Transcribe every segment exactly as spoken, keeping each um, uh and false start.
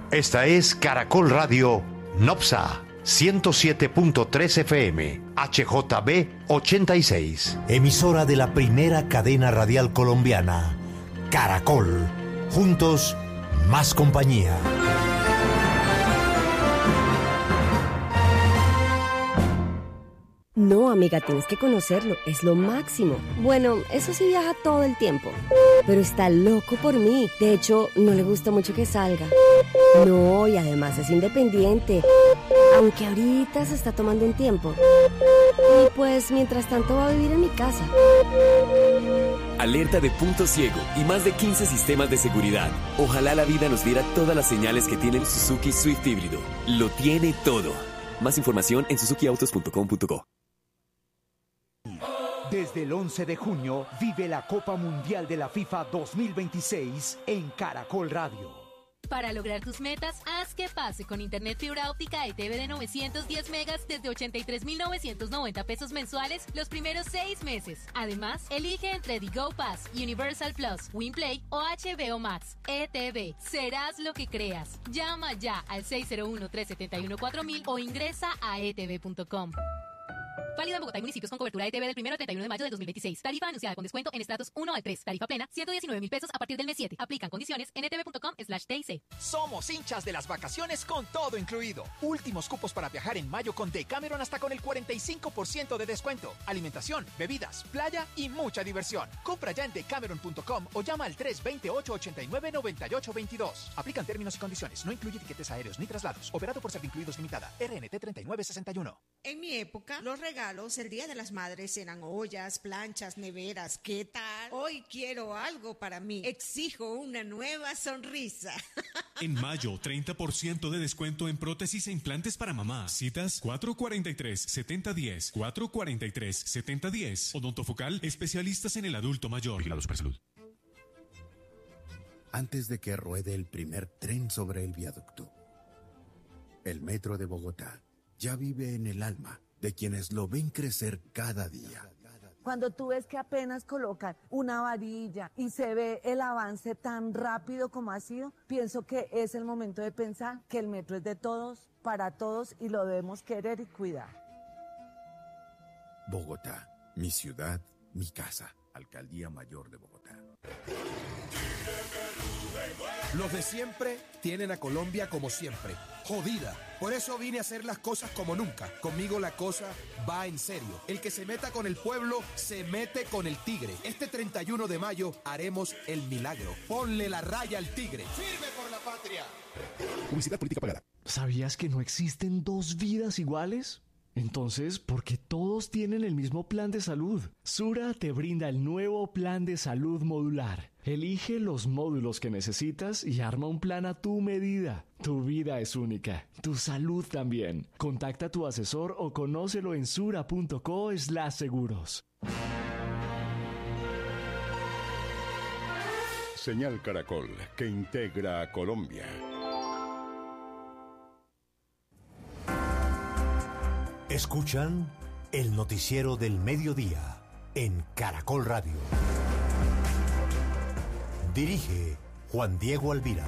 Esta es Caracol Radio Nopsa ciento siete punto tres F M, H J B ochenta y seis. Emisora de la primera cadena radial colombiana, Caracol. Juntos, más compañía. No, amiga, tienes que conocerlo, es lo máximo. Bueno, eso sí viaja todo el tiempo, pero está loco por mí. De hecho, no le gusta mucho que salga. No, y además es independiente, aunque ahorita se está tomando un tiempo. Y pues, mientras tanto va a vivir en mi casa. Alerta de punto ciego y más de quince sistemas de seguridad. Ojalá la vida nos diera todas las señales que tiene el Suzuki Swift híbrido. Lo tiene todo. Más información en suzuki autos punto com punto co. Desde el once de junio, vive la Copa Mundial de la FIFA dos mil veintiséis en Caracol Radio. Para lograr tus metas, haz que pase con Internet fibra óptica E T V de novecientos diez megas desde ochenta y tres mil novecientos noventa pesos mensuales los primeros seis meses. Además, elige entre The Go Pass, Universal Plus, WinPlay o H B O Max. E T V, serás lo que creas. Llama ya al seis cero uno, tres siete uno, cuatro mil o ingresa a e t v punto com. Válido en Bogotá y municipios con cobertura E T V del primero al treinta y uno de mayo de dos mil veintiséis. Tarifa anunciada con descuento en estratos uno al tres. Tarifa plena, ciento diecinueve mil pesos a partir del mes siete. Aplican condiciones en e t v punto com slash t i c. Somos hinchas de las vacaciones con todo incluido. Últimos cupos para viajar en mayo con Decameron hasta con el cuarenta y cinco por ciento de descuento. Alimentación, bebidas, playa y mucha diversión. Compra ya en decameron punto com o llama al tres dos ocho, ocho nueve, nueve ocho dos dos. Aplican términos y condiciones. No incluye tiquetes aéreos ni traslados. Operado por Servincluidos Limitada. R N T treinta y nueve sesenta y uno. En mi época, los regalos el Día de las Madres eran ollas, planchas, neveras. ¿Qué tal? Hoy quiero algo para mí. Exijo una nueva sonrisa. En mayo, treinta por ciento de descuento en prótesis e implantes para mamá. Citas cuatro cuatro tres, siete cero uno cero, cuatro cuatro tres, siete cero uno cero. Odontofocal, especialistas en el adulto mayor. Vigilado Supersalud. Antes de que ruede el primer tren sobre el viaducto, el metro de Bogotá ya vive en el alma de quienes lo ven crecer cada día. Cuando tú ves que apenas colocan una varilla y se ve el avance tan rápido como ha sido, pienso que es el momento de pensar que el metro es de todos, para todos y lo debemos querer y cuidar. Bogotá, mi ciudad, mi casa. Alcaldía Mayor de Bogotá. Los de siempre tienen a Colombia como siempre, jodida. Por eso vine a hacer las cosas como nunca. Conmigo la cosa va en serio. El que se meta con el pueblo, se mete con el tigre. Este treinta y uno de mayo haremos el milagro. Ponle la raya al tigre. ¡Firme por la patria! Publicidad política pagada. ¿Sabías que no existen dos vidas iguales? Entonces, ¿por qué todos tienen el mismo plan de salud? Sura te brinda el nuevo plan de salud modular. Elige los módulos que necesitas y arma un plan a tu medida. Tu vida es única, tu salud también. Contacta a tu asesor o conócelo en sura punto co slash seguros. Señal Caracol, que integra a Colombia. Escuchan el noticiero del mediodía en Caracol Radio. Dirige Juan Diego Alvira.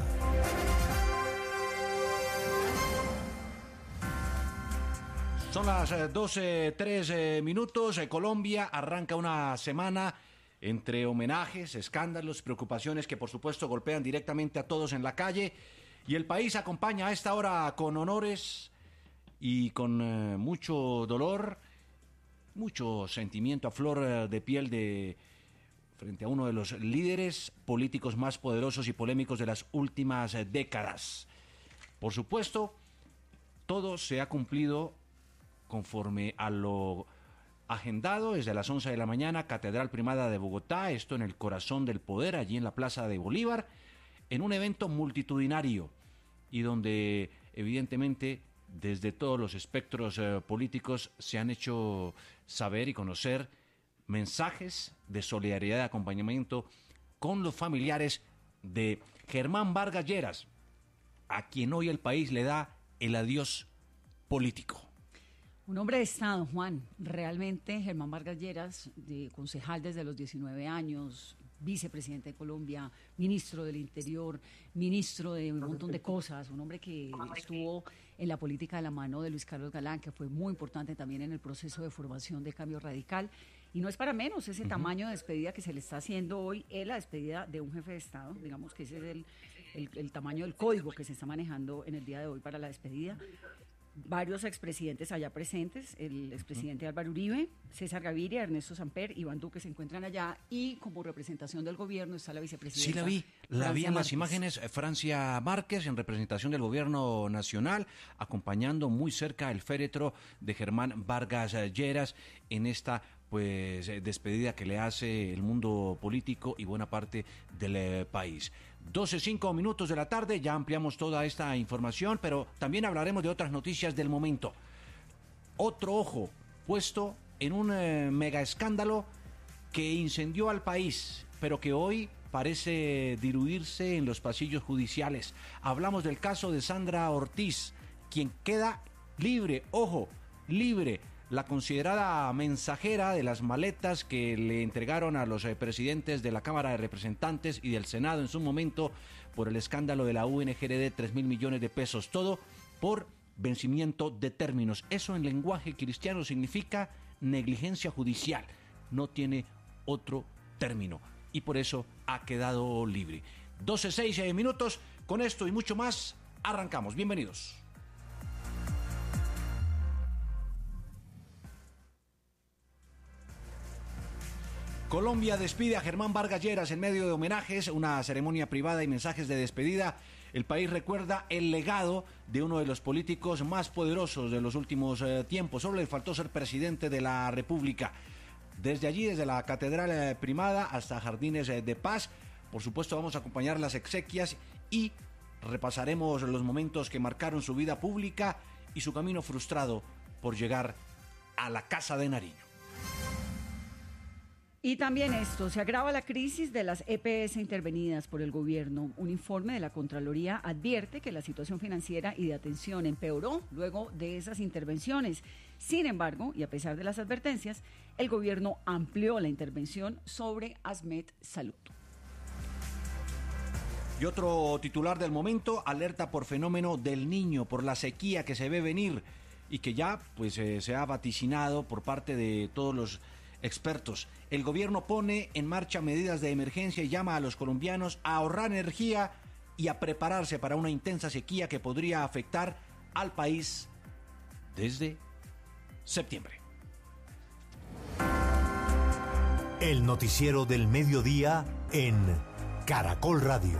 Son las doce, tres minutos. Colombia arranca una semana entre homenajes, escándalos, preocupaciones que por supuesto golpean directamente a todos en la calle. Y el país acompaña a esta hora con honores y con eh, mucho dolor, mucho sentimiento a flor eh, de piel de frente a uno de los líderes políticos más poderosos y polémicos de las últimas eh, décadas. Por supuesto, todo se ha cumplido conforme a lo agendado desde las once de la mañana, Catedral Primada de Bogotá, esto en el corazón del poder, allí en la Plaza de Bolívar, en un evento multitudinario y donde evidentemente desde todos los espectros eh, políticos se han hecho saber y conocer mensajes de solidaridad y acompañamiento con los familiares de Germán Vargas Lleras, a quien hoy el país le da el adiós político. Un hombre de Estado, Juan. Realmente Germán Vargas Lleras, de concejal desde los diecinueve años, vicepresidente de Colombia, ministro del Interior, ministro de un montón de cosas, un hombre que estuvo en la política de la mano de Luis Carlos Galán, que fue muy importante también en el proceso de formación de Cambio Radical. Y no es para menos ese uh-huh. tamaño de despedida que se le está haciendo hoy, es la despedida de un jefe de Estado, digamos que ese es el, el, el tamaño del código que se está manejando en el día de hoy para la despedida. Varios expresidentes allá presentes, el expresidente uh-huh. Álvaro Uribe, César Gaviria, Ernesto Samper, Iván Duque se encuentran allá, y como representación del gobierno está la vicepresidenta. Sí, la vi, la Francia vi en Márquez. Las imágenes, Francia Márquez en representación del gobierno nacional, acompañando muy cerca el féretro de Germán Vargas Lleras en esta pues despedida que le hace el mundo político y buena parte del eh, país. doce, cinco minutos de la tarde, ya ampliamos toda esta información, pero también hablaremos de otras noticias del momento. Otro ojo puesto en un eh, mega escándalo que incendió al país, pero que hoy parece diluirse en los pasillos judiciales. Hablamos del caso de Sandra Ortiz, quien queda libre, ojo, libre. La considerada mensajera de las maletas que le entregaron a los eh, presidentes de la Cámara de Representantes y del Senado en su momento por el escándalo de la U N G R D, tres mil millones de pesos, todo por vencimiento de términos. Eso en lenguaje cristiano significa negligencia judicial, no tiene otro término y por eso ha quedado libre. doce, seis eh, minutos, con esto y mucho más, arrancamos. Bienvenidos. Colombia despide a Germán Vargas Lleras en medio de homenajes, una ceremonia privada y mensajes de despedida. El país recuerda el legado de uno de los políticos más poderosos de los últimos eh, tiempos. Solo le faltó ser presidente de la República. Desde allí, desde la Catedral eh, Primada hasta Jardines eh, de Paz, por supuesto vamos a acompañar las exequias y repasaremos los momentos que marcaron su vida pública y su camino frustrado por llegar a la Casa de Nariño. Y también esto, se agrava la crisis de las E P S intervenidas por el gobierno. Un informe de la Contraloría advierte que la situación financiera y de atención empeoró luego de esas intervenciones. Sin embargo, y a pesar de las advertencias, el gobierno amplió la intervención sobre ASMED Salud. Y otro titular del momento, alerta por fenómeno del Niño, por la sequía que se ve venir y que ya pues eh, se ha vaticinado por parte de todos los expertos. El gobierno pone en marcha medidas de emergencia y llama a los colombianos a ahorrar energía y a prepararse para una intensa sequía que podría afectar al país desde septiembre. El noticiero del mediodía en Caracol Radio.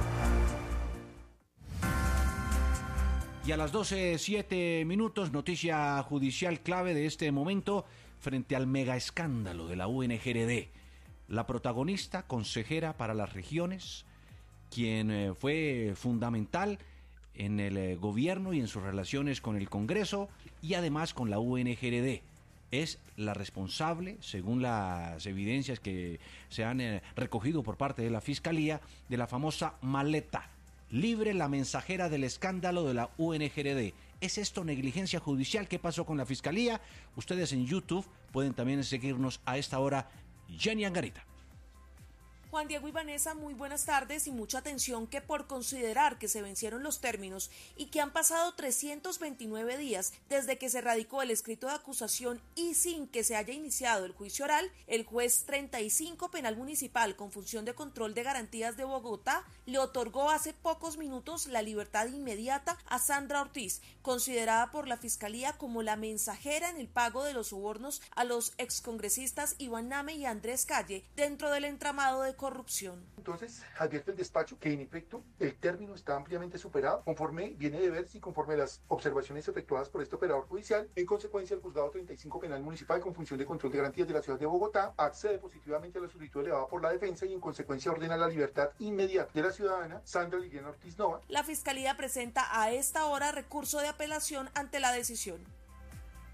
Y a las doce, siete minutos, noticia judicial clave de este momento frente al mega escándalo de la U N G R D. La protagonista, consejera para las regiones, quien eh, fue fundamental en el eh, gobierno y en sus relaciones con el Congreso y además con la U N G R D. Es la responsable, según las evidencias que se han eh, recogido por parte de la Fiscalía, de la famosa maleta. Libre la mensajera del escándalo de la U N G R D. ¿Es esto negligencia judicial? ¿Qué pasó con la Fiscalía? Ustedes en YouTube pueden también seguirnos a esta hora. Jenny Angarita. Juan Diego y Vanessa, muy buenas tardes y mucha atención que por considerar que se vencieron los términos y que han pasado trescientos veintinueve días desde que se radicó el escrito de acusación y sin que se haya iniciado el juicio oral, el juez treinta y cinco Penal Municipal con función de control de garantías de Bogotá le otorgó hace pocos minutos la libertad inmediata a Sandra Ortiz, considerada por la Fiscalía como la mensajera en el pago de los sobornos a los excongresistas Iván Name y Andrés Calle dentro del entramado de corrupción. Entonces, advierte el despacho que en efecto el término está ampliamente superado, conforme viene de ver si conforme a las observaciones efectuadas por este operador judicial. En consecuencia, el juzgado treinta y cinco Penal Municipal con función de control de garantías de la ciudad de Bogotá accede positivamente a la solicitud elevada por la defensa y en consecuencia ordena la libertad inmediata de la ciudadana Sandra Liliana Ortiz Nova. La Fiscalía presenta a esta hora recurso de apelación ante la decisión.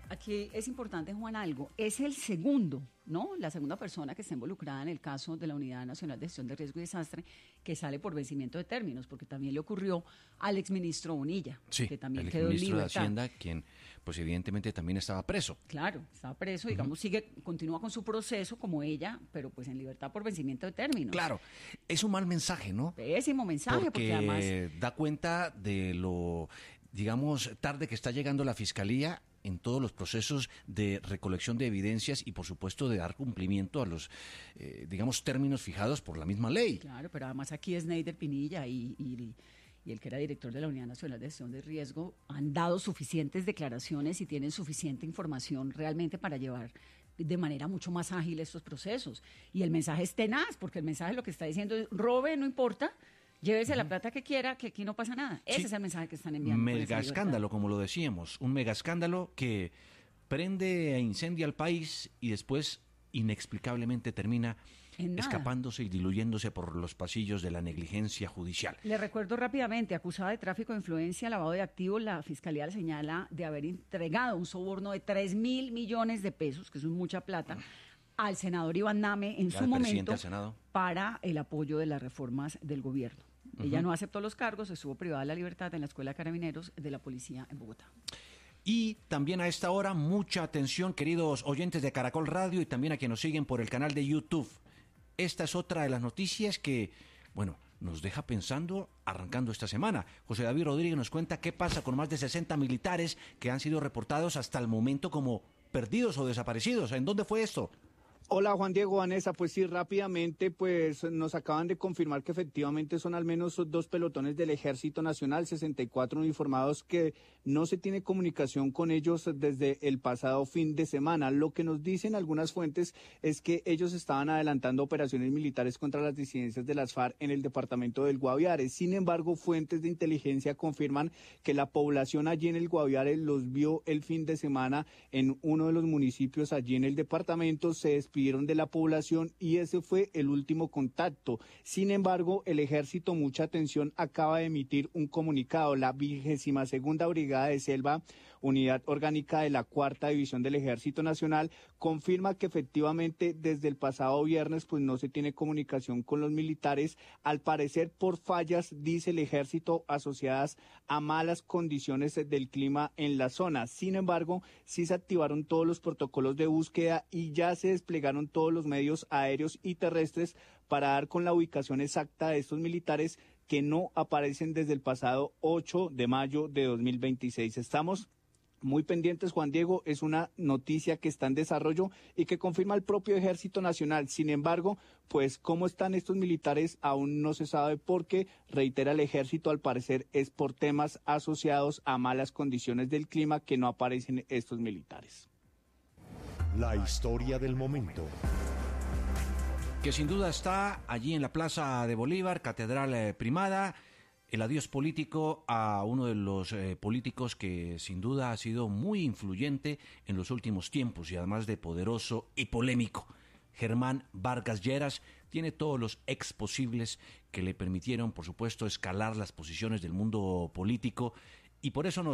aquí es importante, Juan, algo. Es el segundo, ¿no? La segunda persona que está involucrada en el caso de la Unidad Nacional de Gestión de Riesgo y Desastre, que sale por vencimiento de términos, porque también le ocurrió al exministro Bonilla, Sí, que también el quedó en exministro de libertad. Hacienda, quien pues evidentemente también estaba preso. Claro, estaba preso, digamos, sigue, continúa con su proceso como ella, pero pues en libertad por vencimiento de términos. Claro, es un mal mensaje, ¿no? Pésimo mensaje, porque, Porque además... da cuenta de lo, digamos, tarde que está llegando la Fiscalía en todos los procesos de recolección de evidencias y, por supuesto, de dar cumplimiento a los, eh, digamos, términos fijados por la misma ley. Claro, pero además aquí es Neider Pinilla y, y, y el que era director de la Unidad Nacional de Gestión de Riesgo han dado suficientes declaraciones y tienen suficiente información realmente para llevar de manera mucho más ágil estos procesos. Y el mensaje es tenaz, porque el mensaje lo que está diciendo es, robe, no importa, llévese la plata que quiera, que aquí no pasa nada. Ese Sí. es el mensaje que están enviando. con esa Mega libertad. escándalo, como lo decíamos, un mega escándalo que prende e incendia al país y después inexplicablemente termina En nada. escapándose y diluyéndose por los pasillos de la negligencia judicial. Le recuerdo rápidamente, acusada de tráfico de influencia, lavado de activos, la Fiscalía le señala de haber entregado un soborno de tres mil millones de pesos, que eso es mucha plata, al senador Iván Name en Ya su el presidente momento del Senado. para el apoyo de las reformas del gobierno. Ujú. Ella no aceptó los cargos, estuvo privada de la libertad en la Escuela de Carabineros de la Policía en Bogotá. Y también a esta hora, mucha atención, queridos oyentes de Caracol Radio y también a quienes nos siguen por el canal de YouTube. Esta es otra de las noticias que, bueno, nos deja pensando arrancando esta semana. José David Rodríguez nos cuenta qué pasa con más de sesenta militares que han sido reportados hasta el momento como perdidos o desaparecidos. ¿En dónde fue esto? Hola Juan Diego, Vanessa, pues sí, rápidamente pues nos acaban de confirmar que efectivamente son al menos dos pelotones del Ejército Nacional, sesenta y cuatro uniformados que no se tiene comunicación con ellos desde el pasado fin de semana. Lo que nos dicen algunas fuentes es que ellos estaban adelantando operaciones militares contra las disidencias de las FARC en el departamento del Guaviare. Sin embargo, fuentes de inteligencia confirman que la población allí en el Guaviare los vio el fin de semana en uno de los municipios allí en el departamento, se despidieron de la población y ese fue el último contacto. Sin embargo, el ejército, mucha atención, acaba de emitir un comunicado. La vigésima segunda Brigada de Selva, unidad orgánica de la cuarta división del Ejército Nacional, confirma que efectivamente desde el pasado viernes pues no se tiene comunicación con los militares, al parecer por fallas, dice el ejército, asociadas a malas condiciones del clima en la zona. Sin embargo, sí se activaron todos los protocolos de búsqueda y ya se desplegaron todos los medios aéreos y terrestres para dar con la ubicación exacta de estos militares que no aparecen desde el pasado ocho de mayo de dos mil veintiséis. Estamos muy pendientes, Juan Diego, es una noticia que está en desarrollo y que confirma el propio Ejército Nacional. Sin embargo, pues cómo están estos militares aún no se sabe porque, reitera el Ejército, al parecer es por temas asociados a malas condiciones del clima que no aparecen estos militares. La historia del momento. Que sin duda está allí en la Plaza de Bolívar, Catedral eh, Primada, el adiós político a uno de los eh, políticos que sin duda ha sido muy influyente en los últimos tiempos y además de poderoso y polémico. Germán Vargas Lleras tiene todos los ex posibles que le permitieron, por supuesto, escalar las posiciones del mundo político y por eso nos